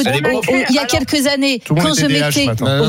il y a quelques années, quand je mettais,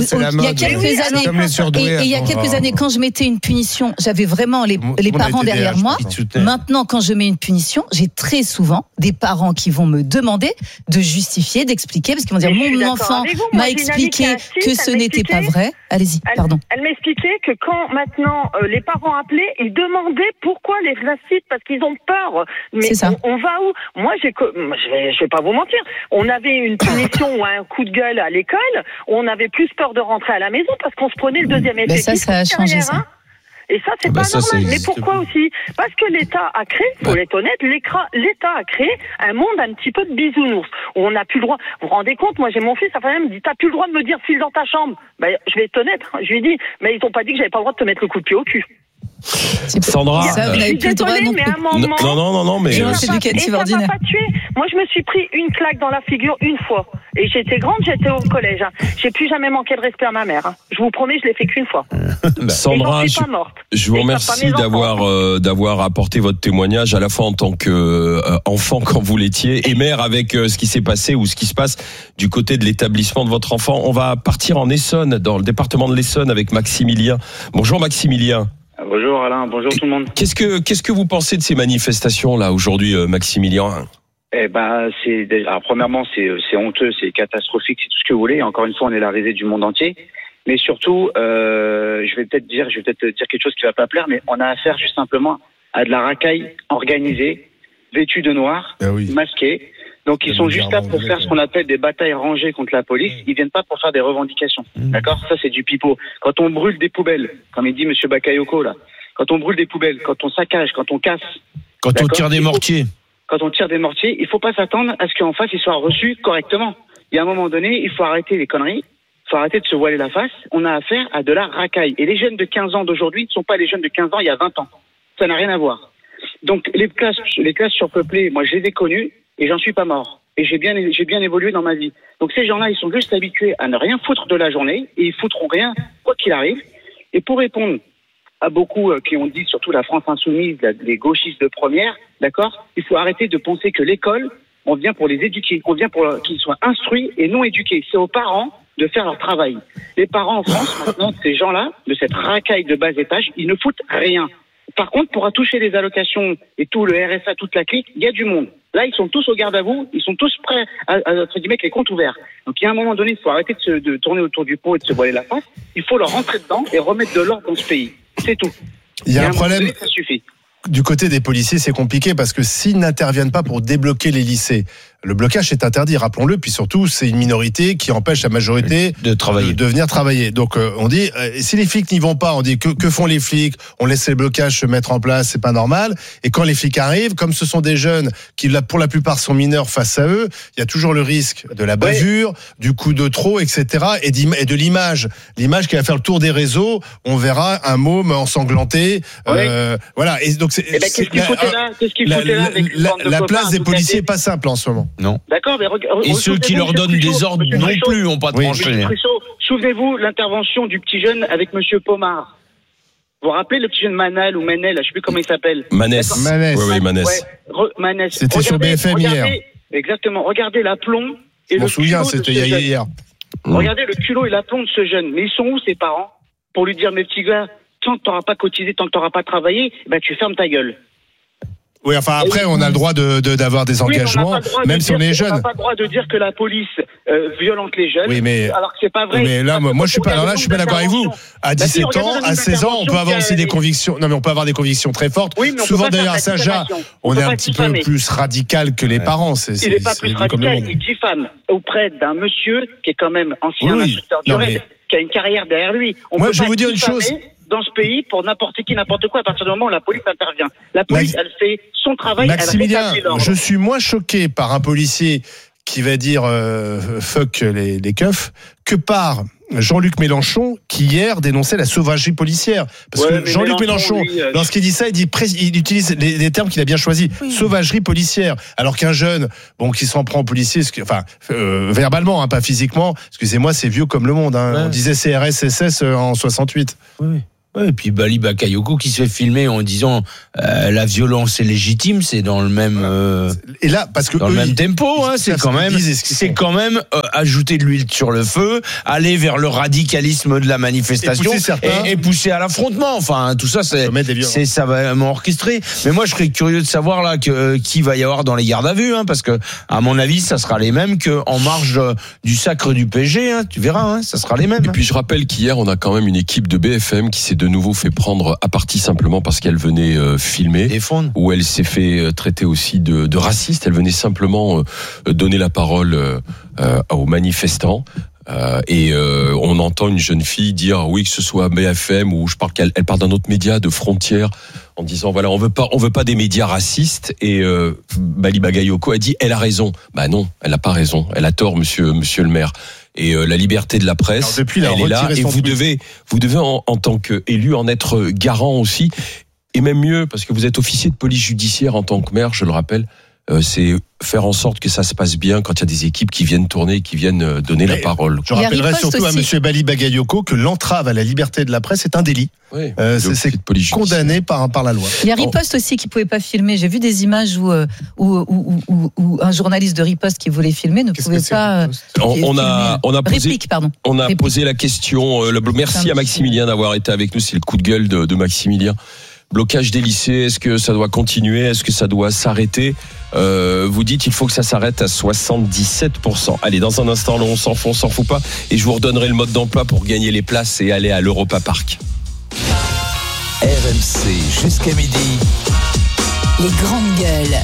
il y a quelques années, quand je mettais une punition, j'avais vraiment les parents derrière moi. Maintenant, quand je mets une punition, j'ai très souvent des parents qui vont me demander de justifier, d'expliquer, parce qu'ils vont dire mon enfant m'a expliqué que ce n'était pas vrai. Allez-y, pardon. Elle m'expliquait que quand maintenant les parents appelaient, ils demandaient pourquoi les racistes, parce qu'ils ont peur. Mais on va où? Moi, je vais pas vous mentir. On avait une punition ou un coup de gueule à l'école, on avait plus peur de rentrer à la maison parce qu'on se prenait le deuxième effet. Ça a changé, ça. Et ça, c'est pas normal. Mais pourquoi aussi? Parce que l'État a créé, faut être honnête, l'État a créé un monde un petit peu de bisounours, où on n'a plus le droit. Vous vous rendez compte? Moi, j'ai mon fils, sa femme me dit, t'as plus le droit de me dire file dans ta chambre. Je vais être honnête. Je lui ai dit, mais ils ont pas dit que j'avais pas le droit de te mettre le coup de pied au cul. Sandra, je suis désolée, mais à un moment, non, mais c'est éducatif ordinaire. Ça m'a pas tué. Moi, je me suis pris une claque dans la figure une fois. Et j'étais grande, j'étais au collège. J'ai plus jamais manqué de respect à ma mère. Je vous promets, je l'ai fait qu'une fois. Sandra, je vous remercie d'avoir apporté votre témoignage à la fois en tant que enfant quand vous l'étiez et mère avec ce qui s'est passé ou ce qui se passe du côté de l'établissement de votre enfant. On va partir en Essonne, dans le département de l'Essonne avec Maximilien. Bonjour Maximilien. Bonjour Alain, bonjour tout le monde. Qu'est-ce que vous pensez de ces manifestations là aujourd'hui, Maximilien? Premièrement, c'est honteux, c'est catastrophique, c'est tout ce que vous voulez. Encore une fois, on est la risée du monde entier. Mais surtout, je vais peut-être dire quelque chose qui va pas plaire, mais on a affaire juste simplement à de la racaille organisée, vêtue de noir, masquée. Donc ils sont juste là pour faire ce qu'on appelle des batailles rangées contre la police. Ils viennent pas pour faire des revendications. D'accord? Ça c'est du pipeau. Quand on brûle des poubelles, comme il dit Monsieur Bakayoko là, quand on brûle des poubelles, quand on saccage, quand on casse, quand on tire des mortiers. Quand on tire des mortiers, il faut pas s'attendre à ce qu'en face il soit reçu correctement. Il y a un moment donné, il faut arrêter les conneries. Il faut arrêter de se voiler la face. On a affaire à de la racaille. Et les jeunes de 15 ans d'aujourd'hui ne sont pas les jeunes de 15 ans il y a 20 ans. Ça n'a rien à voir. Donc les classes surpeuplées, moi je les ai connues. Et j'en suis pas mort. Et j'ai bien évolué dans ma vie. Donc ces gens-là, ils sont juste habitués à ne rien foutre de la journée et ils foutront rien quoi qu'il arrive. Et pour répondre à beaucoup qui ont dit, surtout la France insoumise, les gauchistes de première, d'accord, il faut arrêter de penser que l'école, on vient pour les éduquer, on vient pour qu'ils soient instruits et non éduqués. C'est aux parents de faire leur travail. Les parents en France, maintenant, ces gens-là, de cette racaille de bas étage, ils ne foutent rien. Par contre, pour toucher les allocations et tout le RSA, toute la clique, il y a du monde. Là, ils sont tous au garde à vous, ils sont tous prêts à entre guillemets, avec les comptes ouverts. Donc, il y a un moment donné, il faut arrêter de tourner autour du pot et de se voiler la face. Il faut leur rentrer dedans et remettre de l'ordre dans ce pays. C'est tout. Il y a un problème. Donné, ça suffit. Du côté des policiers, c'est compliqué parce que s'ils n'interviennent pas pour débloquer les lycées, le blocage est interdit, rappelons-le, puis surtout, c'est une minorité qui empêche la majorité de venir travailler. Donc, on dit, si les flics n'y vont pas, on dit, que font les flics? On laisse les blocages se mettre en place, c'est pas normal. Et quand les flics arrivent, comme ce sont des jeunes qui, pour la plupart, sont mineurs face à eux, il y a toujours le risque de la bavure, du coup de trop, etc. Et de l'image. L'image qui va faire le tour des réseaux, on verra un môme ensanglanté. Voilà. Et donc, qu'est-ce qu'il foutait là? Avec la place des policiers n'est pas simple en ce moment. Non. D'accord, mais et ceux qui leur donnent des ordres non plus n'ont pas tranché. Souvenez-vous l'intervention du petit jeune avec Monsieur Pomard. Vous vous rappelez le petit jeune Manal ou Manel, je ne sais plus comment il s'appelle. Manès. Oui, Manès. Manès. C'était sur BFM hier. Exactement. Regardez l'aplomb et je m'en souviens, c'était hier. Regardez le culot et l'aplomb de ce jeune. Mais ils sont où ses parents pour lui dire, mes petits gars, tant que tu n'auras pas cotisé, tant que tu n'auras pas travaillé, tu fermes ta gueule. Oui, enfin après, on a le droit d'avoir des engagements, même si on est jeune. On n'a pas le droit de dire que la police violente les jeunes, alors que c'est pas vrai. Mais là, moi, je suis pas d'accord avec vous. À 17 ans, à 16 ans, on peut avoir aussi des convictions. Non, mais on peut avoir des convictions très fortes. Souvent, d'ailleurs, à Saint-Jacques, on est un petit peu plus radical que les parents. Il n'est pas plus radical. Il diffame auprès d'un monsieur qui est quand même ancien instructeur du RAID, qui a une carrière derrière lui. Moi, je vais vous dire une chose. Dans ce pays, pour n'importe qui, n'importe quoi, à partir du moment où la police intervient. La police, elle fait son travail. Maximilien, je suis moins choqué par un policier qui va dire fuck les keufs que par Jean-Luc Mélenchon qui hier dénonçait la sauvagerie policière. Parce que Jean-Luc Mélenchon, lorsqu'il dit ça, il utilise les termes qu'il a bien choisis. Sauvagerie policière. Alors qu'un jeune, qui s'en prend au policier, verbalement, pas physiquement, excusez-moi, c'est vieux comme le monde. On disait CRS, SS en 68. Oui. Ouais, et puis Bali Bakayoko qui se fait filmer en disant la violence est légitime, c'est dans le même et là parce que dans le même tempo, hein, c'est quand même ajouter de l'huile sur le feu, aller vers le radicalisme de la manifestation et pousser à l'affrontement. Enfin, tout ça c'est savamment orchestré. Mais moi je serais curieux de savoir là qui va y avoir dans les gardes à vue, hein, parce que à mon avis ça sera les mêmes que en marge du sacre du PSG, hein, tu verras, hein, ça sera les mêmes. Et puis je rappelle qu'hier on a quand même une équipe de BFM qui s'est de nouveau fait prendre à partie simplement parce qu'elle venait filmer, où elle s'est fait traiter aussi de raciste. Elle venait simplement donner la parole aux manifestants. Et on entend une jeune fille dire oui, que ce soit BFM ou je parle qu'elle parle d'un autre média de Frontières en disant voilà, on veut pas des médias racistes. Et Bali Bagayoko a dit elle a raison. Bah non, elle n'a pas raison, elle a tort, monsieur le maire. Et la liberté de la presse, elle est là, et vous devez en tant qu'élu en être garant aussi, et même mieux parce que vous êtes officier de police judiciaire en tant que maire, je le rappelle. C'est faire en sorte que ça se passe bien quand il y a des équipes qui viennent tourner, qui viennent donner la parole. Je rappellerai surtout à monsieur Bali Bagayoko que l'entrave à la liberté de la presse est un délit. Oui, c'est condamné par la loi. Il y a Riposte aussi qui pouvait pas filmer. J'ai vu des images où un journaliste de Riposte qui voulait filmer ne pouvait pas. On a posé la question. Merci à Maximilien d'avoir été avec nous. C'est le coup de gueule de Maximilien. Blocage des lycées, est-ce que ça doit continuer? Est-ce que ça doit s'arrêter? Vous dites il faut que ça s'arrête à 77%. Allez, dans un instant, on s'en fout pas. Et je vous redonnerai le mode d'emploi pour gagner les places et aller à l'Europa Park. RMC jusqu'à midi. Les grandes gueules.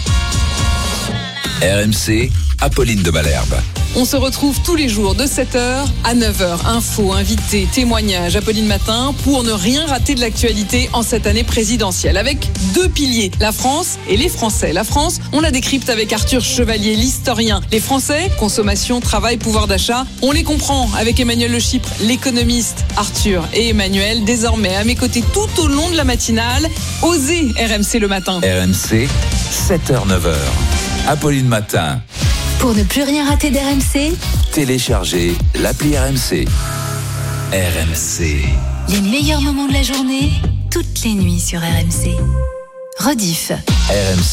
RMC, Apolline de Malherbe. On se retrouve tous les jours de 7h à 9h. Infos, invités, témoignages, Apolline Matin, pour ne rien rater de l'actualité en cette année présidentielle. Avec deux piliers, la France et les Français. La France, on la décrypte avec Arthur Chevalier, l'historien. Les Français, consommation, travail, pouvoir d'achat, on les comprend avec Emmanuel Le Chypre, l'économiste. Arthur et Emmanuel, désormais à mes côtés tout au long de la matinale. Osez RMC le matin. RMC, 7h-9h. Apolline Matin. Pour ne plus rien rater d'RMC, téléchargez l'appli RMC. RMC. Les meilleurs moments de la journée, toutes les nuits sur RMC. Rediff. RMC.